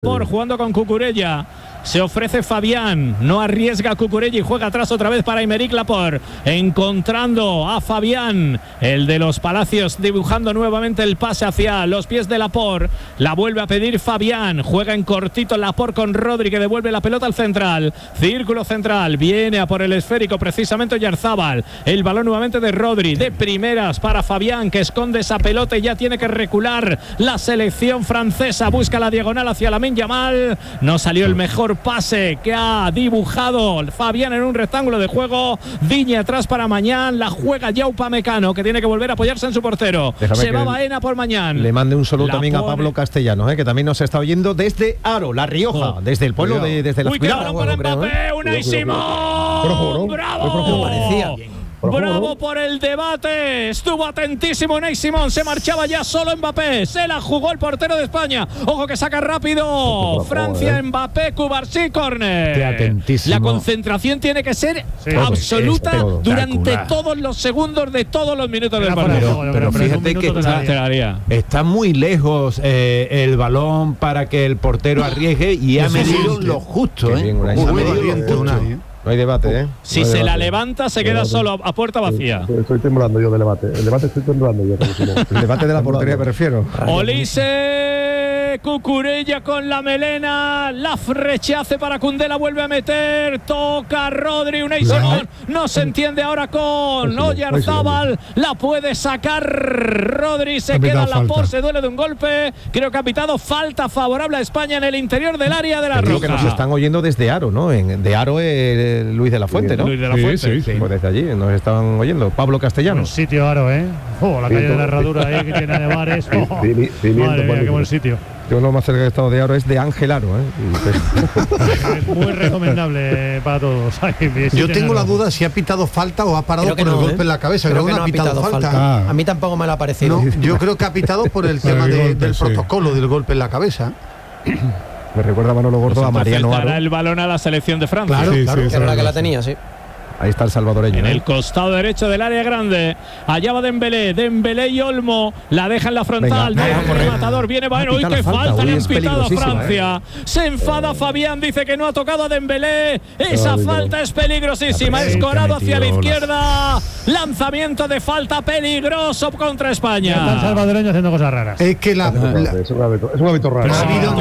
Por jugando con Cucurella, se ofrece Fabián, no arriesga Cucurella y juega atrás otra vez para Aymeric Laporte, encontrando a Fabián, el de los Palacios, dibujando nuevamente el pase hacia los pies de Laporte, la vuelve a pedir Fabián, juega en cortito Laporte con Rodri, que devuelve la pelota al central, círculo central, viene a por el esférico precisamente Oyarzábal, el balón nuevamente de Rodri, de primeras para Fabián, que esconde esa pelota y ya tiene que recular la selección francesa, busca la diagonal hacia Lamine Yamal, no salió el mejor pase que ha dibujado Fabián en un rectángulo de juego. Digne atrás para Mañán, la juega ya Upamecano, que tiene que volver a apoyarse en su portero. Déjame se va Baena por Mañán. Le mande un saludo también a Pablo Castellanos, que también nos está oyendo desde Aro, La Rioja, desde el pueblo desde la ciudad. Uy, para Mbappé, Unai Simón. ¡Bravo! Bravo por el debate, estuvo atentísimo Unai Simón, se marchaba ya solo Mbappé, se la jugó el portero de España, ojo que saca rápido Francia, Mbappé, Cubarsí, córner. La concentración tiene que ser absoluta durante todos los segundos de todos los minutos del partido. Pero fíjate que está muy lejos el balón para que el portero arriesgue y ha medido lo justo. Ha medido lo justo. No hay debate, Si se la levanta, se queda solo a puerta vacía. Estoy temblando yo del debate. El debate estoy temblando yo. El debate de la portería me refiero. Olise, Cucurella con la melena, la rechace para Koundé, la vuelve a meter, toca Rodri, Unai Simón, no se entiende ahora con Oyarzábal, la puede sacar Rodri, se queda Laporte, se duele de un golpe, creo que ha pitado falta favorable a España en el interior del área de la Roja. Creo que nos están oyendo desde Aro, ¿no? De Aro Luis de la Fuente, ¿no? Luis de la Fuente. Sí. Pues desde allí nos estaban oyendo. Pablo Castellanos. Buen sitio Aro, la calle de la Herradura ahí que tiene de bares. Madre mía, qué buen sitio. Yo lo más cerca que he estado de Aro es de Ángel Aro, Es muy recomendable para todos. Yo tengo la duda si ha pitado falta o ha parado por el golpe en la cabeza. Creo que no ha pitado falta. A mí tampoco me lo ha parecido. No, yo creo que ha pitado por el tema del protocolo del golpe en la cabeza. Me recuerda Manolo Gordo a Mariano Aro. El balón a la selección de Francia. Claro, que era la que la tenía, sí. Ahí está el salvadoreño. En el costado derecho del área grande. Allá va Dembélé y Olmo. La deja en la frontal. No, el rematador viene Baena. ¡Uy, qué falta! Le han pitado a Francia. Se enfada Fabián. Dice que no ha tocado a Dembélé. Esa falta es peligrosísima. Escorado hacia la izquierda. Lanzamiento de falta peligroso contra España. Está el salvadoreño haciendo cosas raras. Es que es un hábito raro. No ha habido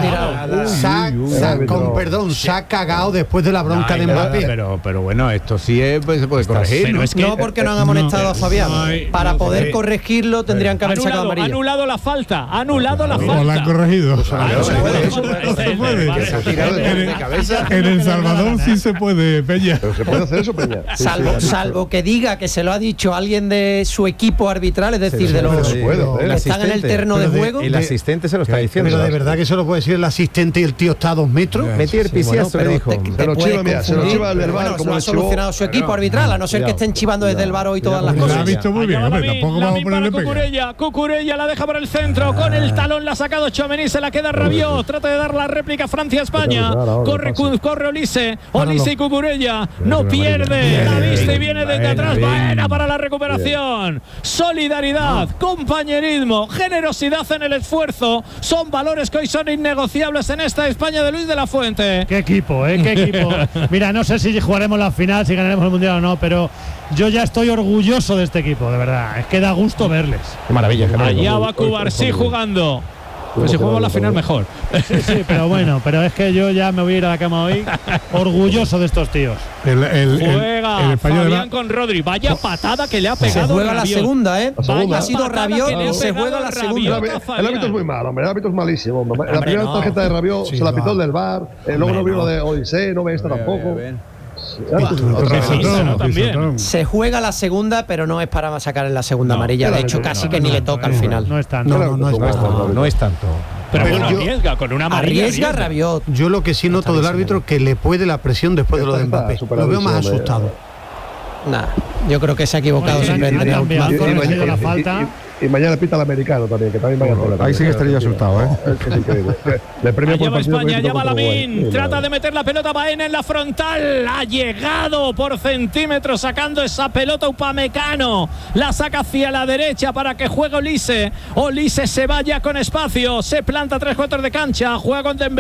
nada. Con perdón, se ha cagado después de la bronca de Mbappé. Pero bueno, esto sí se puede corregir. No, porque no han amonestado a Fabián. Para poder corregirlo tendrían que haber sacado amarilla. Anulado la falta. ¿O la han corregido? En El Salvador sí se puede, Peña. Pero se puede hacer eso, Peña. Salvo que diga que se lo ha dicho alguien de su equipo arbitral, es decir, de los que están en el terreno de juego. El asistente se lo está diciendo. Pero de verdad que eso lo puede decir el asistente y el tío está a 2 metros. Metí el pisiazo, le dijo. Se lo chiva el verbal. Lo ha solucionado su equipo arbitral, a no ser que estén chivando desde el VAR hoy todas las cosas. Lo ha visto muy bien, tampoco vamos a ponerle pega. Cucurella la deja por el centro, con el talón la ha sacado Tchouaméni, se la queda Rabiot, trata de dar la réplica Francia-España, corre Olise y Cucurella, no pierde, la vista y viene desde atrás, Baena para la recuperación, solidaridad, compañerismo, generosidad en el esfuerzo, son valores que hoy son innegociables en esta España de Luis de la Fuente. Qué equipo, qué equipo. Mira, no sé si jugaremos la final, si ganaremos el Mundial o no, pero yo ya estoy orgulloso de este equipo, de verdad. Es que da gusto verles. Qué maravilla. Allá va Cubarsí jugando. Pues si jugamos la final mejor. Sí, pero bueno, pero es que yo ya me voy a ir a la cama hoy orgulloso de estos tíos. Juega Fabián con Rodri. Vaya patada que le ha pegado. Se juega Rabiot. La segunda, ha sido Rabiot y se juega la segunda. El árbitro es muy malo, hombre. El árbitro es malísimo. La primera tarjeta de Rabiot se la pitó del VAR. Luego no vio lo de Odisé, no ve esta tampoco. Se juega la segunda, pero no es para sacar en la segunda amarilla. De hecho, casi que ni le toca al final. No es tanto. No es tanto. Pero bueno, arriesga con una amarilla. Arriesga Rabiot. Yo lo que sí noto del árbitro que le puede la presión después de lo de Mbappé. Lo veo más asustado. Yo creo que se ha equivocado siempre. La falta. y mañana pita el americano también, que también vaya a ahí sí que estaría asustado, Es increíble. Le premio por España, ya va Lamín, trata de meter la pelota Baena en la frontal, ha llegado por centímetros sacando esa pelota Upamecano, la saca hacia la derecha para que juegue Olise se vaya con espacio, se planta 3 cuartos de cancha, juega con Dembélé.